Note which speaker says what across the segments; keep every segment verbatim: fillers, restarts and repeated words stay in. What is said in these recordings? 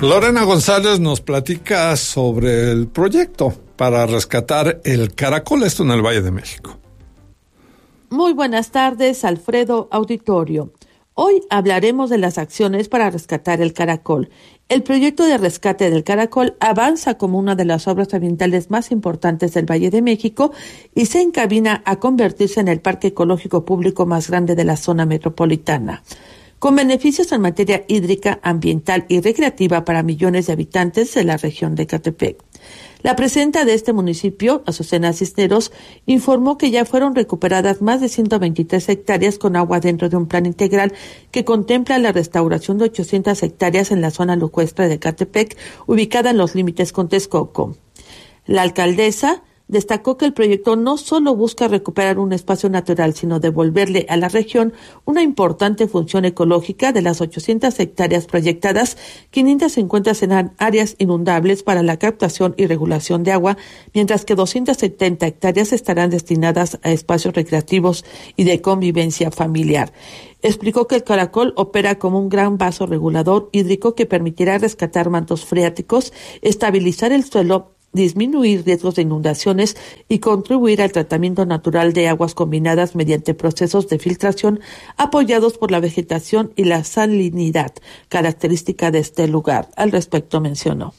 Speaker 1: Lorena González nos platica sobre el proyecto para rescatar el caracol, esto en el Valle de México.
Speaker 2: Muy buenas tardes, Alfredo Auditorio. Hoy hablaremos de las acciones para rescatar el caracol. El proyecto de rescate del caracol avanza como una de las obras ambientales más importantes del Valle de México y se encamina a convertirse en el parque ecológico público más grande de la zona metropolitana. Con beneficios en materia hídrica, ambiental y recreativa para millones de habitantes de la región de Ecatepec. La presidenta de este municipio, Azucena Cisneros, informó que ya fueron recuperadas más de ciento veintitrés hectáreas con agua dentro de un plan integral que contempla la restauración de ochocientas hectáreas en la zona lacustre de Ecatepec, ubicada en los límites con Texcoco. La alcaldesa destacó que el proyecto no solo busca recuperar un espacio natural, sino devolverle a la región una importante función ecológica. De las ochocientas hectáreas proyectadas, quinientas cincuenta serán áreas inundables para la captación y regulación de agua, mientras que doscientas setenta hectáreas estarán destinadas a espacios recreativos y de convivencia familiar. Explicó que el caracol opera como un gran vaso regulador hídrico que permitirá rescatar mantos freáticos, estabilizar el suelo, disminuir riesgos de inundaciones y contribuir al tratamiento natural de aguas combinadas mediante procesos de filtración apoyados por la vegetación y la salinidad, característica de este lugar. Al respecto mencionó.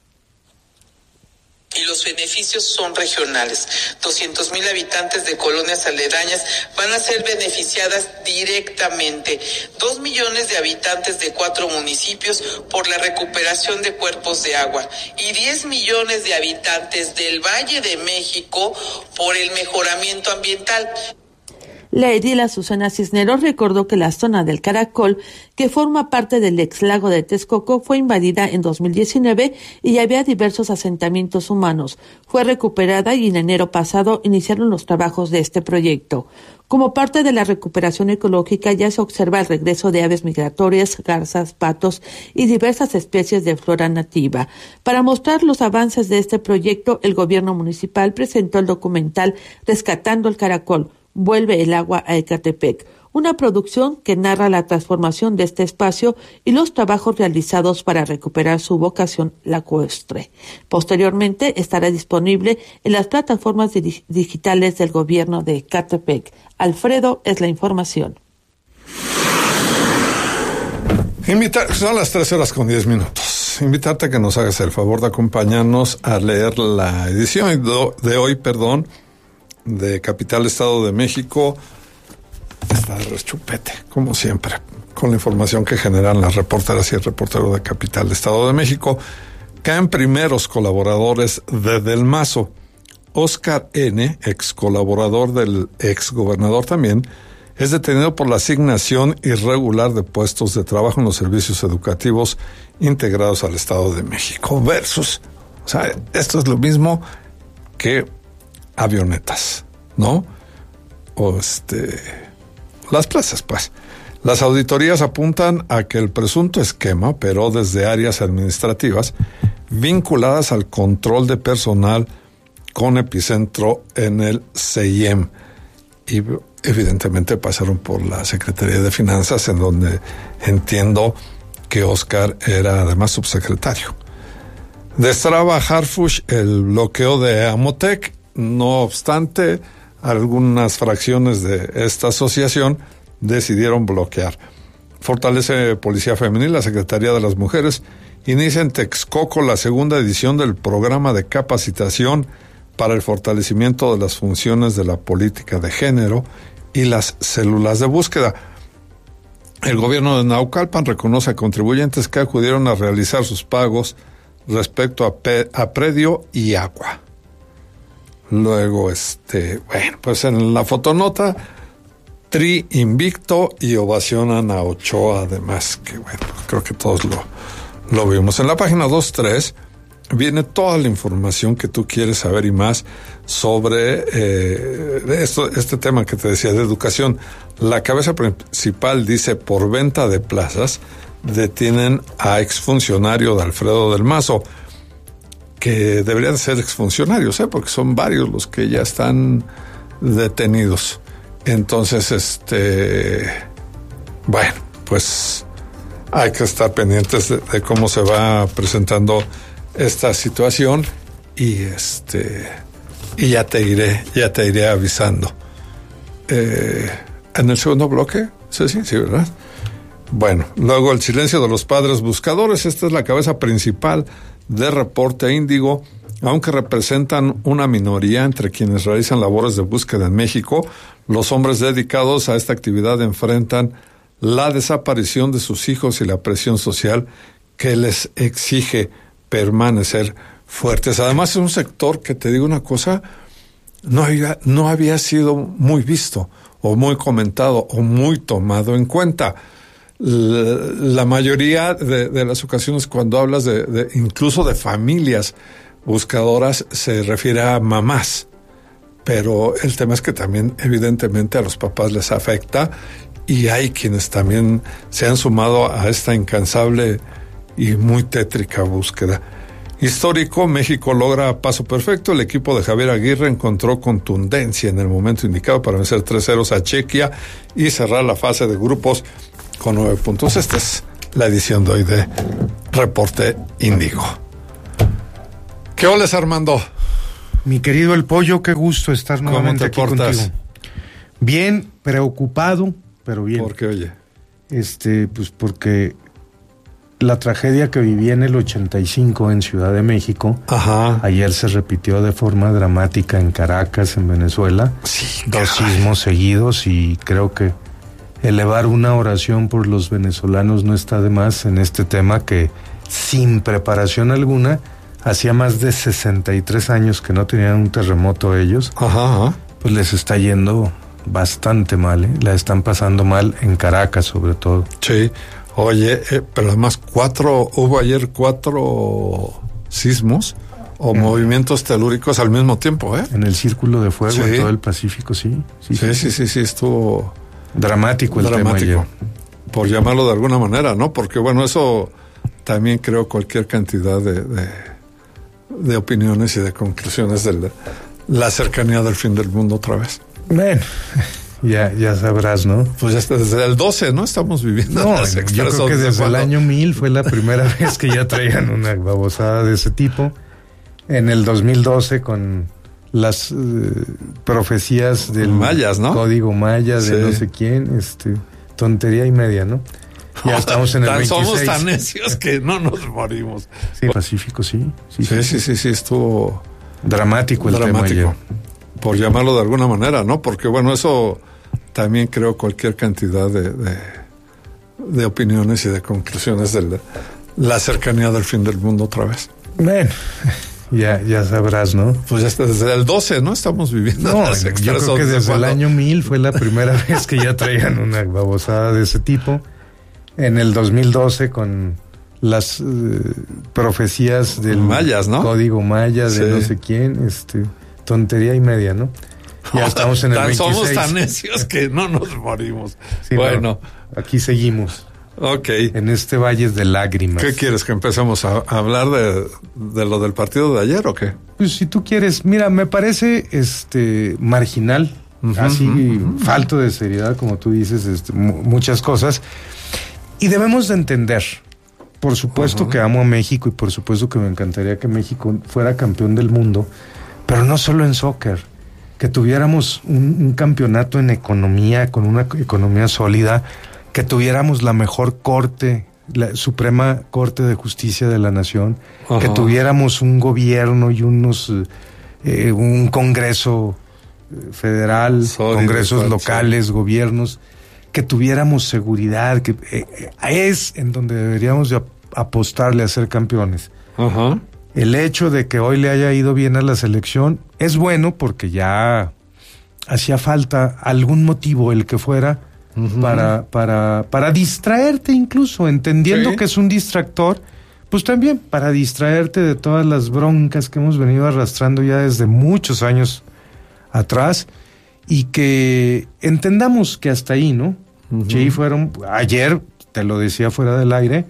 Speaker 3: Y los beneficios son regionales. doscientos mil habitantes de colonias aledañas van a ser beneficiadas directamente. Dos millones de habitantes de cuatro municipios por la recuperación de cuerpos de agua. Y diez millones de habitantes del Valle de México por el mejoramiento ambiental.
Speaker 2: La edil Azucena Cisneros recordó que la zona del Caracol, que forma parte del ex lago de Texcoco, fue invadida en dos mil diecinueve y había diversos asentamientos humanos. Fue recuperada y en enero pasado iniciaron los trabajos de este proyecto. Como parte de la recuperación ecológica ya se observa el regreso de aves migratorias, garzas, patos y diversas especies de flora nativa. Para mostrar los avances de este proyecto, el gobierno municipal presentó el documental Rescatando el Caracol, Vuelve el agua a Ecatepec, una producción que narra la transformación de este espacio y los trabajos realizados para recuperar su vocación lacustre. Posteriormente estará disponible en las plataformas dig- digitales del gobierno de Ecatepec. Alfredo, es la información.
Speaker 1: Invitar, son las tres horas con diez minutos. Invitarte a que nos hagas el favor de acompañarnos a leer la edición de hoy, perdón, de Capital Estado de México. Está de rechupete, como siempre, con la información que generan las reporteras y el reportero de Capital Estado de México. Caen primeros colaboradores de Del Mazo. Oscar N., ex colaborador del ex gobernador también, es detenido por la asignación irregular de puestos de trabajo en los servicios educativos integrados al Estado de México. Versus, o sea, esto es lo mismo que avionetas, ¿no? O este, las plazas, pues. Las auditorías apuntan a que el presunto esquema, pero desde áreas administrativas vinculadas al control de personal con epicentro en el C I E M. Y evidentemente pasaron por la Secretaría de Finanzas, en donde entiendo que Oscar era además subsecretario. Destraba Harfuch el bloqueo de Amotec. No obstante, algunas fracciones de esta asociación decidieron bloquear. Fortalece Policía Femenil. La Secretaría de las Mujeres inicia en Texcoco la segunda edición del programa de capacitación para el fortalecimiento de las funciones de la política de género y las células de búsqueda. El gobierno de Naucalpan reconoce a contribuyentes que acudieron a realizar sus pagos respecto a, pe- a predio y agua. Luego, este, bueno, pues en la fotonota, Tri invicto y ovacionan a Ochoa, además, que bueno, creo que todos lo, lo vimos. En la página dos tres viene toda la información que tú quieres saber y más sobre eh, esto, este tema que te decía de educación. La cabeza principal dice: por venta de plazas detienen a exfuncionario de Alfredo del Mazo, que deberían ser exfuncionarios, ¿eh? Porque son varios los que ya están detenidos. Entonces, este, bueno, pues hay que estar pendientes de, de cómo se va presentando esta situación y este y ya te iré, ya te iré avisando. Eh, en el segundo bloque, sí, sí, sí, ¿verdad? Bueno, luego el silencio de los padres buscadores. Esta es la cabeza principal de Reporte Índigo. Aunque representan una minoría entre quienes realizan labores de búsqueda en México, los hombres dedicados a esta actividad enfrentan la desaparición de sus hijos y la presión social que les exige permanecer fuertes. Además, es un sector que, te digo una cosa, no había, no había sido muy visto o muy comentado o muy tomado en cuenta. La, la mayoría de, de las ocasiones cuando hablas de, de incluso de familias buscadoras se refiere a mamás, pero el tema es que también evidentemente a los papás les afecta y hay quienes también se han sumado a esta incansable y muy tétrica búsqueda. Histórico, México logra paso perfecto. El equipo de Javier Aguirre encontró contundencia en el momento indicado para vencer tres ceros a Chequia y cerrar la fase de grupos con nueve puntos. Esta es la edición de hoy de Reporte Índigo. ¿Qué oles, Armando?
Speaker 4: Mi querido El Pollo, qué gusto estar nuevamente aquí
Speaker 1: portas?
Speaker 4: contigo. Bien, preocupado, pero bien.
Speaker 1: ¿Por qué, oye?
Speaker 4: Este, pues porque la tragedia que viví en el ochenta y cinco en Ciudad de México,
Speaker 1: Ajá.
Speaker 4: ayer se repitió de forma dramática en Caracas, en Venezuela.
Speaker 1: Sí,
Speaker 4: dos
Speaker 1: caray.
Speaker 4: sismos seguidos y creo que elevar una oración por los venezolanos no está de más en este tema que sin preparación alguna. Hacía más de sesenta y tres años que no tenían un terremoto ellos.
Speaker 1: Ajá, ajá.
Speaker 4: Pues les está yendo bastante mal, ¿eh? La están pasando mal en Caracas, sobre todo.
Speaker 1: Sí. Oye, eh, pero además cuatro, hubo ayer cuatro sismos o mm. movimientos telúricos al mismo tiempo, ¿eh?
Speaker 4: En el Círculo de Fuego,
Speaker 1: sí.
Speaker 4: en todo el Pacífico, sí.
Speaker 1: Sí, sí, sí, sí, sí estuvo
Speaker 4: dramático el
Speaker 1: dramático,
Speaker 4: tema ayer.
Speaker 1: Por llamarlo de alguna manera, ¿no? Porque, bueno, eso también creo cualquier cantidad de... de de opiniones y de conclusiones de la, la cercanía del fin del mundo otra vez.
Speaker 4: Bueno, ya, ya sabrás, ¿no?
Speaker 1: Pues ya desde el doce, ¿no? Estamos viviendo
Speaker 4: no,
Speaker 1: las
Speaker 4: yo creo que desde el año mil fue la primera vez que ya traían una babosada de ese tipo. En el dos mil doce con las uh, profecías del
Speaker 1: Mayas, ¿no?
Speaker 4: Código Maya de
Speaker 1: sí.
Speaker 4: no sé quién, este, tontería y media, ¿no? Ya estamos en el
Speaker 1: tan,
Speaker 4: veintiséis.
Speaker 1: Somos tan necios que no nos morimos.
Speaker 4: Sí, el Pacífico, sí.
Speaker 1: Sí, sí, sí, sí, sí estuvo
Speaker 4: dramático el
Speaker 1: dramático,
Speaker 4: tema ayer.
Speaker 1: Por llamarlo de alguna manera, ¿no? Porque, bueno, eso también creo cualquier cantidad de, de, de opiniones y de conclusiones de la, la cercanía del fin del mundo otra vez.
Speaker 4: Bueno, ya, ya sabrás, ¿no?
Speaker 1: Pues ya desde el doce, ¿no? Estamos viviendo
Speaker 4: no,
Speaker 1: las
Speaker 4: yo creo que desde el año mil fue la primera vez que ya traían una babosada de ese tipo. En el dos mil doce con las uh, profecías del
Speaker 1: Mayas, ¿no?
Speaker 4: Código Maya de
Speaker 1: sí.
Speaker 4: no sé quién, este, tontería y media, ¿no? Ya estamos en el
Speaker 1: tan,
Speaker 4: veintiséis.
Speaker 1: Somos tan necios que no nos morimos.
Speaker 4: Sí,
Speaker 1: bueno,
Speaker 4: no, aquí seguimos.
Speaker 1: Ok.
Speaker 4: En este valle de lágrimas.
Speaker 1: ¿Qué quieres, que empecemos a, a hablar de, de lo del partido de ayer o qué?
Speaker 4: Pues si tú quieres, mira, me parece este marginal, uh-huh, así uh-huh. falto de seriedad, como tú dices, este, m- muchas cosas. Y debemos de entender, por supuesto uh-huh. que amo a México y por supuesto que me encantaría que México fuera campeón del mundo, pero no solo en soccer, que tuviéramos un, un campeonato en economía, con una economía sólida, que tuviéramos la mejor corte, la Suprema Corte de Justicia de la Nación, uh-huh. que tuviéramos un gobierno y unos eh, un Congreso federal, Sorry, congresos locales, sí. gobiernos, que tuviéramos seguridad, que eh, es en donde deberíamos de apostarle a ser campeones.
Speaker 1: Uh-huh.
Speaker 4: El hecho de que hoy le haya ido bien a la selección es bueno porque ya hacía falta algún motivo, el que fuera, uh-huh. para, para, para distraerte incluso, entendiendo sí. que es un distractor, pues también para distraerte de todas las broncas que hemos venido arrastrando ya desde muchos años atrás, y que entendamos que hasta ahí, ¿no? Uh-huh. Sí, fueron, ayer, te lo decía fuera del aire,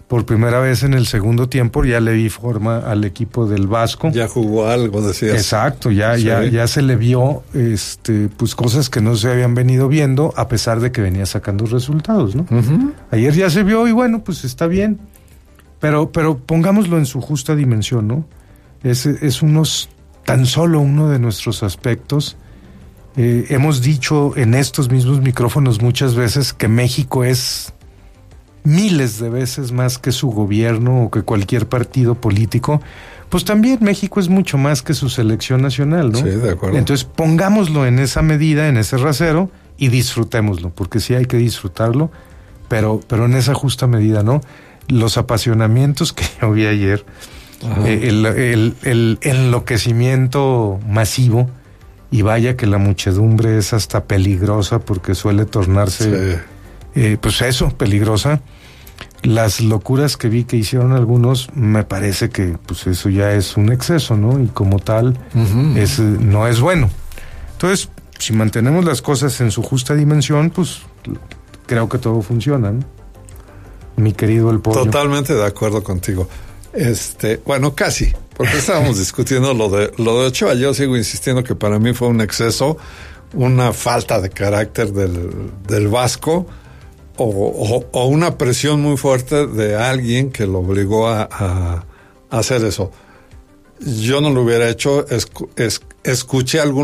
Speaker 4: por primera vez en el segundo tiempo, ya le vi forma al equipo del Vasco.
Speaker 1: Ya jugó algo, decías.
Speaker 4: Exacto, ya, sí. ya, ya se le vio este, pues cosas que no se habían venido viendo, a pesar de que venía sacando resultados, ¿no? Uh-huh. Ayer ya se vio y bueno, pues está bien. Pero, pero pongámoslo en su justa dimensión, ¿no? Es, es unos, tan solo uno de nuestros aspectos. Eh, hemos dicho en estos mismos micrófonos muchas veces que México es miles de veces más que su gobierno o que cualquier partido político. Pues también México es mucho más que su selección nacional, ¿no?
Speaker 1: Sí, de acuerdo.
Speaker 4: Entonces pongámoslo en esa medida, en ese rasero, y disfrutémoslo, porque sí hay que disfrutarlo, pero, pero en esa justa medida, ¿no? Los apasionamientos que yo vi ayer, eh, el, el, el enloquecimiento masivo, y vaya que la muchedumbre es hasta peligrosa porque suele tornarse, sí. eh, pues eso, peligrosa. Las locuras que vi que hicieron algunos, me parece que pues eso ya es un exceso, ¿no? Y como tal, uh-huh. es, no es bueno. Entonces, si mantenemos las cosas en su justa dimensión, pues creo que todo funciona, ¿no? Mi querido El Pollo.
Speaker 1: Totalmente de acuerdo contigo. Este, bueno, casi, porque estábamos discutiendo lo de lo de Ochoa. Yo sigo insistiendo que para mí fue un exceso, una falta de carácter del, del Vasco, o, o, o una presión muy fuerte de alguien que lo obligó a, a, a hacer eso. Yo no lo hubiera hecho, es, es, escuché algún